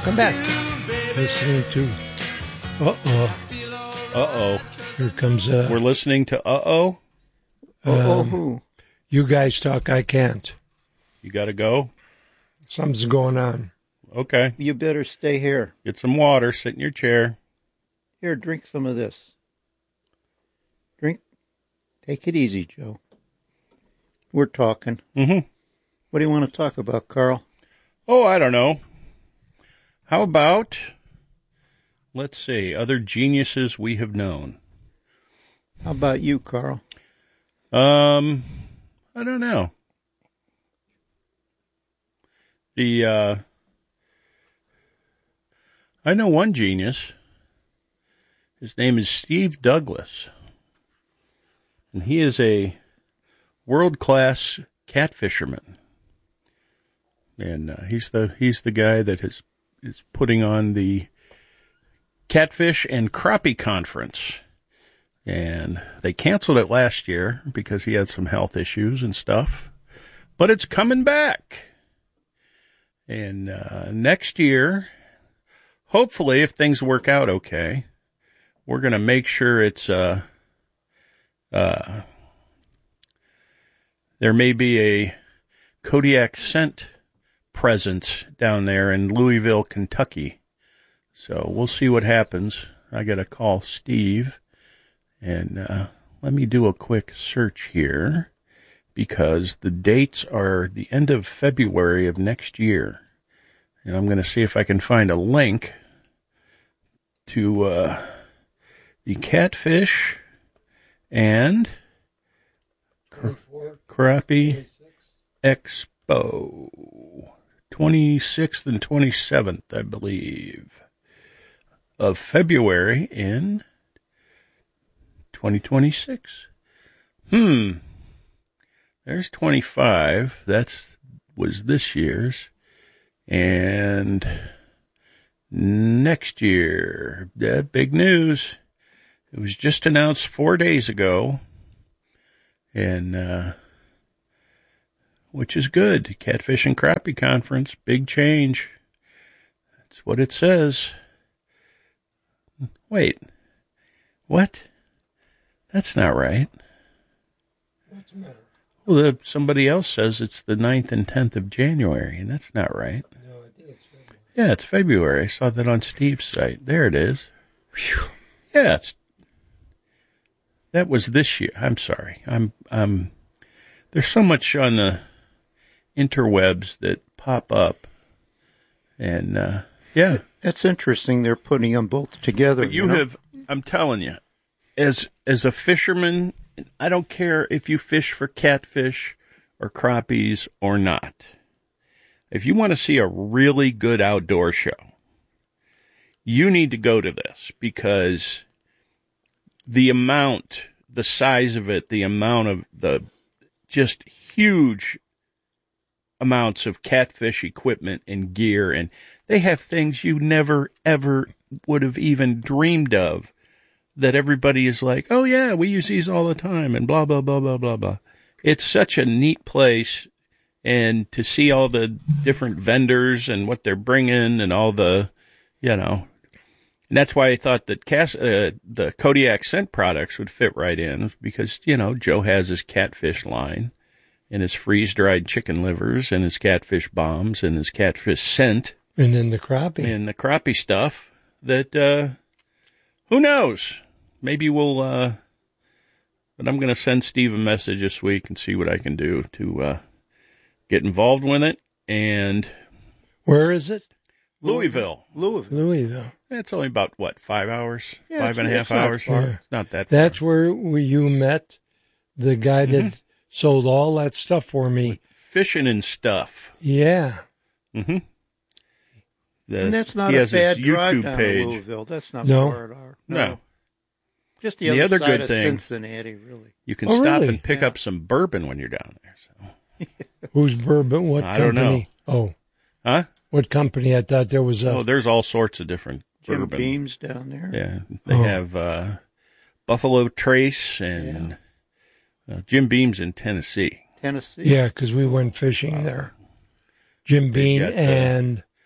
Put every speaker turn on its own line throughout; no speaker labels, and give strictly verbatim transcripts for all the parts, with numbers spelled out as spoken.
welcome back. Listening to Uh-oh.
Uh-oh.
Here comes... Uh,
We're listening to Uh-oh?
Uh-oh
um,
who?
You guys talk, I can't.
You got to go?
Something's going on.
Okay.
You better stay here.
Get some water, sit in your chair.
Here, drink some of this. Drink. Take it easy, Joe. We're talking.
Mm-hmm.
What do you want to talk about, Carl?
Oh, I don't know. How about, let's see, other geniuses we have known?
How about you, Carl?
Um, I don't know. The, uh, I know one genius. His name is Steve Douglas. And he is a world-class catfisherman. And uh, he's the he's the guy that is is putting on the Catfish and Crappie Conference. And they canceled it last year because he had some health issues and stuff. But it's coming back. And uh, next year, hopefully, if things work out okay, we're going to make sure it's... Uh, uh, there may be a Kodiak scent presence down there in Louisville, Kentucky. So we'll see what happens. I got to call Steve. And uh, let me do a quick search here, because the dates are the end of February of next year. And I'm going to see if I can find a link to uh, the Catfish and cra- Crappie Expo. twenty-sixth and twenty-seventh, I believe, of February in twenty twenty-six. Hmm. There's twenty-five. That's was this year's. And next year, uh, big news. It was just announced four days ago. And, uh, which is good. Catfish and Crappie Conference. Big change. That's what it says. Wait. What? That's not right.
What's the matter?
Well, the, somebody else says it's the ninth and tenth of January, and that's not right.
No, I think it's February.
Yeah, it's February. I saw that on Steve's site. There it is. Whew. Yeah, it's, that was this year. I'm sorry. I'm, I'm, there's so much on the interwebs that pop up. And, uh, yeah.
That's interesting. They're putting them both together.
But you,
you know?
have, I'm telling you, as, as a fisherman, I don't care if you fish for catfish or crappies or not. If you want to see a really good outdoor show, you need to go to this, because the amount, the size of it, the amount of the just huge amounts of catfish equipment and gear, and they have things you never, ever would have even dreamed of, that everybody is like, oh, yeah, we use these all the time, and blah, blah, blah, blah, blah, blah. It's such a neat place, and to see all the different vendors and what they're bringing and all the, you know, and that's why I thought that Cass, uh, the Kodiak scent products would fit right in, because, you know, Joe has his catfish line and his freeze-dried chicken livers and his catfish bombs and his catfish scent.
And then the crappie.
And the crappie stuff that, uh, who knows? Maybe we'll, uh, but I'm going to send Steve a message this week and see what I can do to uh, get involved with it. And
where is it?
Louisville.
Louisville.
Louisville.
It's only about, what, five hours?
Yeah,
five and a half
it's not
hours?
far.
It's not that far.
That's where we, you met the guy that
Mhm.
sold all that stuff for me.
Fishing and stuff.
Yeah.
Mm-hmm. The,
And that's not
he
a
has
bad
his
drive
YouTube
down
page.
to Louisville. That's not
No.
far at all.
No.
Just the,
The
other,
other
side
good
of
thing-
Cincinnati, really.
You can
Oh,
stop
really?
and pick
Yeah.
up some bourbon when you're down there. So.
Who's bourbon? What
I don't
company? Oh,
Huh?
what company? I thought there was a.
Oh, there's all sorts of different
Jim
bourbon.
Beam's down there.
Yeah, they
Oh.
have uh, Buffalo Trace and uh, Jim Beam's in Tennessee.
Tennessee.
Yeah, because we went fishing there. Jim
They
Beam
got the-
and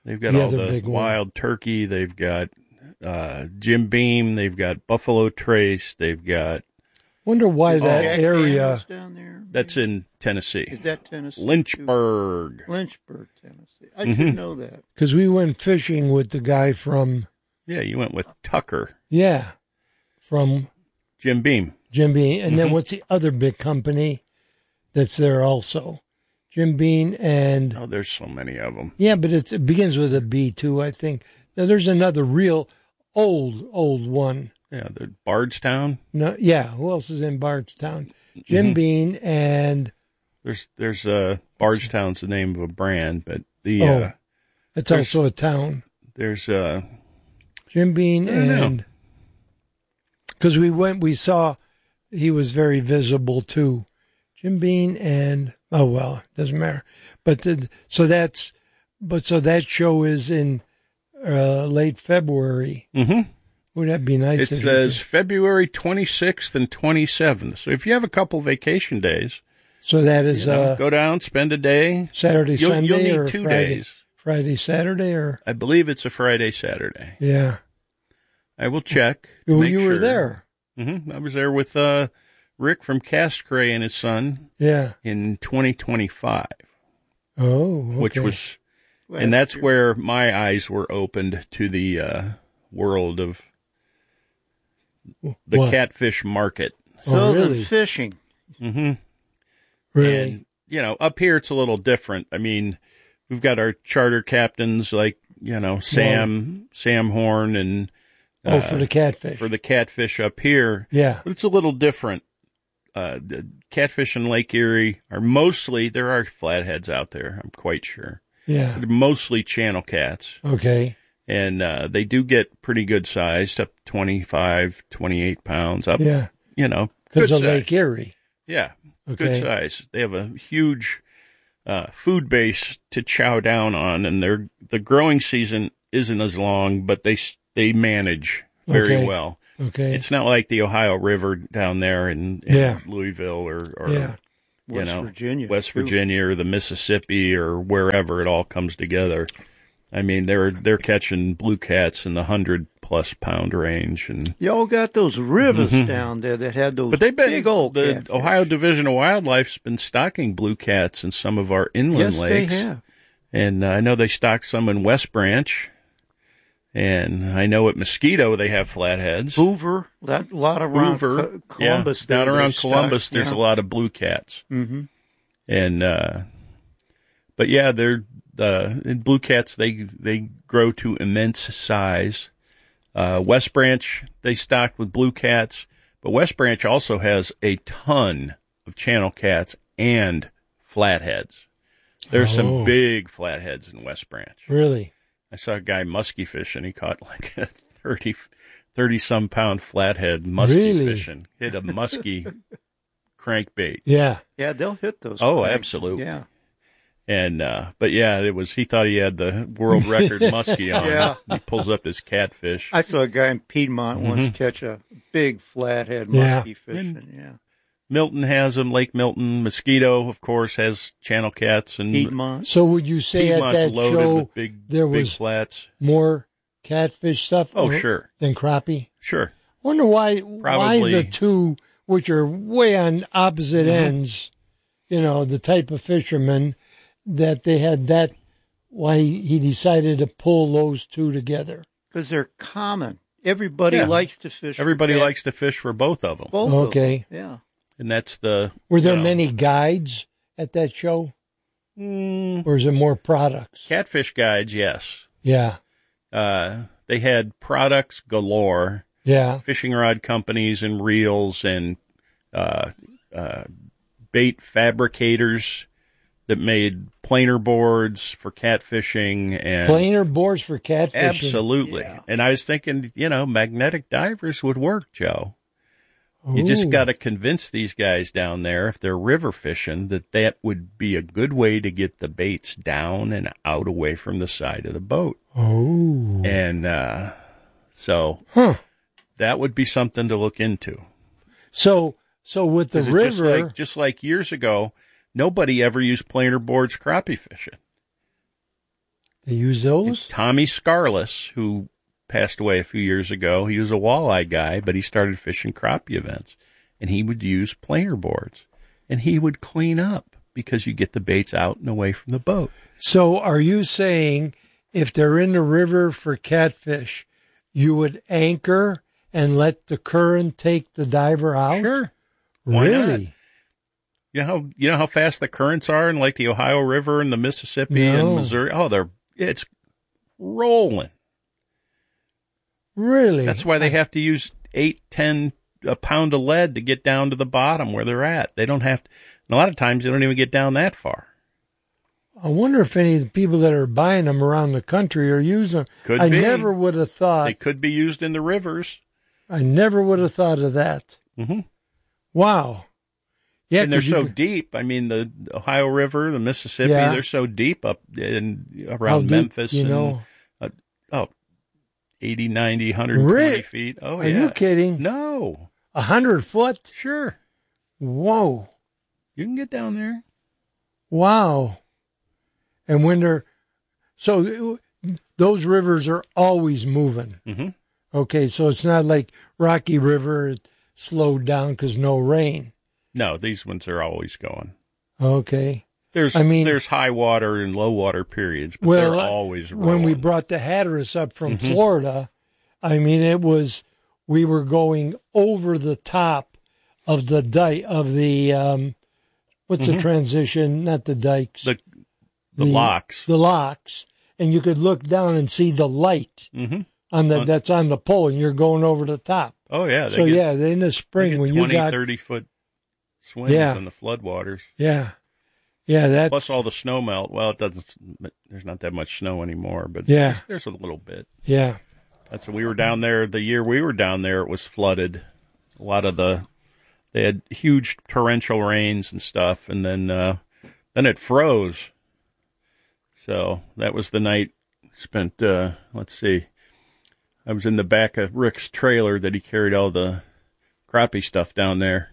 They've got
The
all
other
the
big one.
wild turkey. They've got uh, Jim Beam. They've got Buffalo Trace. They've got
Wonder why that
Jack
area.
Daniels down there.
that's in Tennessee.
Is that Tennessee?
Lynchburg.
Lynchburg, Tennessee. I
Mhm.
should know that.
Because we went fishing with the guy from,
Yeah, you went with Tucker,
yeah, from
Jim Beam.
Jim Bean. And then
Mhm.
what's the other big company that's there also? Jim Bean and,
Oh, there's so many of them.
yeah, but it's, it begins with a B too, I think. Now, there's another real old, old one.
Yeah, the Bardstown.
No, yeah, who else is in Bardstown? Jim
Mhm.
Bean and,
There's there's uh Bardstown's the name of a brand, but the
Oh.
uh,
it's
There's-
also a town.
there's uh
Jim Bean
I don't know.
and, because we went, we saw he was very visible too. Jim Bean and, oh well, doesn't matter. But the, so that's, but so that show is in uh, late February.
mhm.
Would that be nice?
It
if you
says
could-
February twenty-sixth and twenty-seventh. So if you have a couple vacation days,
So that is
you know,
uh,
go down, spend a day.
Saturday,
You'll,
Sunday,
you'll need
or
two
Friday,
days.
Friday, Saturday, or
I believe it's a Friday, Saturday.
yeah.
I will check.
Well,
make
you were
sure.
there.
hmm I was there with uh, Rick from Cast Cray and his son
Yeah.
in twenty twenty-five,
Oh, okay.
which was,
Last
and that's
year.
where my eyes were opened to the uh, world of the
What?
catfish market.
Southern
Oh, really?
fishing.
hmm
really.
And, you know, up here it's a little different. I mean, we've got our charter captains like, you know, Sam, Sam Horn and
oh,
uh,
for the catfish.
for the catfish up here.
yeah.
But it's a little different. Uh, the catfish in Lake Erie are mostly, there are flatheads out there, I'm quite sure.
Yeah.
They're mostly channel cats.
Okay.
And uh, they do get pretty good sized, up twenty-five, twenty-eight pounds, up,
Yeah.
you know,
Because
good
of
size.
Lake Erie.
Yeah,
Okay.
good size. They have a huge uh, food base to chow down on, and their the growing season isn't as long, but they s- they manage very
Okay.
well.
Okay.
It's not like the Ohio River down there in, in
Yeah.
Louisville or, or
yeah.
you
West
know,
Virginia.
West
too.
Virginia or the Mississippi or wherever it all comes together. I mean, they're they're catching blue cats in the hundred plus pound range, and
Y'all got those rivers down there that had those
but they've been
big old
the
catfish.
Ohio Division of Wildlife's been stocking blue cats in some of our inland
Yes,
lakes.
they have.
And uh, I know they stock some in West Branch, and I know at Mosquito they have flatheads.
Hoover, that lot around
Hoover,
Co- Columbus.
yeah, down
there,
around
they
Columbus,
stock,
there's
yeah.
a lot of blue cats,
Mm-hmm.
and uh, but yeah, they're uh, in blue cats. They they grow to immense size. Uh, West Branch they stock with blue cats, but West Branch also has a ton of channel cats and flatheads. There's
Oh.
some big flatheads in West Branch.
Really?
I saw a guy muskie fishing. He caught like a thirty, thirty some pound flathead muskie
Really?
fishing. Hit a muskie crankbait.
Yeah.
Yeah, they'll hit those.
Oh,
cranks.
absolutely.
Yeah.
And, uh, but yeah, it was, he thought he had the world record muskie on.
Yeah.
He pulls up his catfish.
I saw a guy in Piedmont
Mm-hmm.
once catch a big flathead
Yeah.
muskie fishing. Yeah.
Milton has them. Lake Milton. Mosquito, of course, has channel cats. And
Piedmont.
So would you say at
Piedmont's
that
loaded
show
with big,
there
big
was
flats.
more catfish stuff?
Oh,
or-
sure.
Than crappie?
Sure.
Wonder why why
Probably.
the two, which are way on opposite
Mm-hmm.
ends, you know, the type of fishermen, that they had that, why he decided to pull those two together.
Because they're common. Everybody
Yeah.
likes to fish. for
Everybody
cat-
likes to fish for both of them.
both of them.
Okay.
Yeah.
And that's the,
Were there
you know,
many guides at that show?
mm,
Or is it more products?
catfish guides, yes.
Yeah.
Uh, they had products galore,
Yeah.
fishing rod companies and reels and uh, uh, bait fabricators that made planer boards for catfishing and
Planer boards for catfishing.
absolutely.
Yeah.
And I was thinking, you know, magnetic divers would work, Joe. You just
Ooh.
got to convince these guys down there, if they're river fishing, that that would be a good way to get the baits down and out away from the side of the boat.
Oh.
And uh, so
Huh.
that would be something to look into.
So, so with the
'Cause it's just
river,
like, just like years ago, nobody ever used planer boards crappie fishing.
They use those?
Tommy Scarless, who passed away a few years ago, he was a walleye guy, but he started fishing crappie events. And he would use planer boards. And he would clean up because you get the baits out and away from the boat.
So are you saying if they're in the river for catfish, you would anchor and let the current take the diver out?
Sure. Why
really?
not? You know how you know how fast the currents are in like the Ohio River and the Mississippi
No.
and Missouri? Oh, they're it's rolling.
Really?
That's why they have to use eight, ten, a pound of lead to get down to the bottom where they're at. They don't have to, and a lot of times they don't even get down that far.
I wonder if any of the people that are buying them around the country are using them.
Could
I
be.
never would have thought.
They could be used in the rivers.
I never would have thought of that.
Mm-hmm.
Wow. Yeah,
And they're
'cause
so
you-
deep. I mean, the Ohio River, the Mississippi,
Yeah.
they're so deep up in
how
around
deep,
Memphis.
you
and,
know.
uh, oh, eighty, ninety, one hundred twenty
Really?
feet. Oh,
Are
yeah.
you kidding?
No.
A hundred foot?
Sure.
Whoa.
You can get down there.
Wow. And when they're, so those rivers are always moving.
Mm-hmm.
Okay, so it's not like Rocky River it slowed down because no rain.
No, these ones are always going.
Okay.
There's
I mean-
there's high water and low water periods, but
Well,
they're
uh,
always rolling.
When we brought the Hatteras up from
Mhm.
Florida, I mean, it was, we were going over the top of the dike, of the, um, what's the
Mhm.
transition? Not the dikes.
the the, locks.
The locks. And you could look down and see the light
Mm-hmm.
on the,
On-
that's on the pole, and you're going over the top.
Oh yeah. They
So
get,
yeah, in the
they
spring
get
when
twenty,
you got,
thirty foot swings
Yeah.
in the floodwaters.
yeah, yeah, that's,
Plus all the snow melt. Well, it doesn't. There's not that much snow anymore, but
Yeah.
there's, there's a little bit.
yeah.
That's we were down there. The year we were down there, it was flooded. A lot of the they had huge torrential rains and stuff, and then uh, then it froze. So that was the night spent. Uh, let's see, I was in the back of Rick's trailer that he carried all the crappie stuff down there,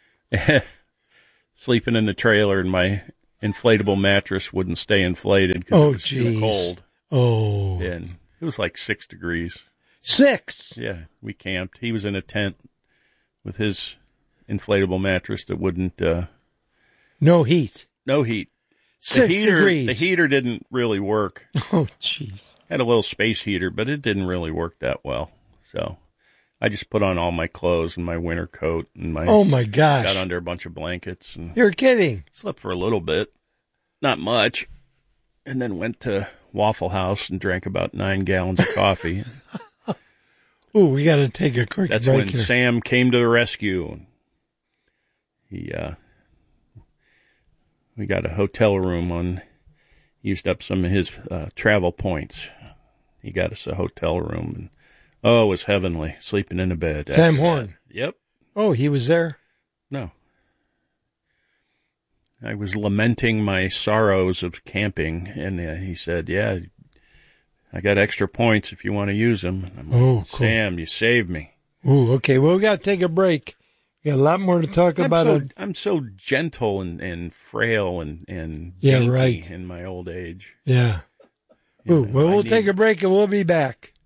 sleeping in the trailer, and my inflatable mattress wouldn't stay inflated because
Oh,
it was too
geez.
cold,
Oh,
and it was like six degrees.
six.
Yeah, we camped. He was in a tent with his inflatable mattress that wouldn't, uh,
No heat.
no heat.
Six
the heater,
degrees.
The heater didn't really work.
Oh, jeez.
Had a little space heater, but it didn't really work that well. So I just put on all my clothes and my winter coat and my
Oh my gosh.
got under a bunch of blankets and
You're kidding.
slept for a little bit, not much, and then went to Waffle House and drank about nine gallons of coffee.
Ooh, we got to take a quick
That's
break
when
here.
Sam came to the rescue. He, uh, we got a hotel room on, used up some of his uh, travel points. He got us a hotel room, and oh, it was heavenly, sleeping in a bed.
Sam
after
Horn.
that. Yep.
Oh, he was there?
No. I was lamenting my sorrows of camping, and uh, he said, yeah, I got extra points if you want to use them. And I'm like,
Oh, cool.
Sam, you saved me.
Ooh, okay. Well, we got to take a break. We got a lot more to talk
I'm
about.
so,
it.
I'm so gentle and, and frail and, and
Yeah,
dainty
right.
in my old age.
Yeah.
You
Ooh,
know,
well,
I
we'll
need-
take a break and we'll be back.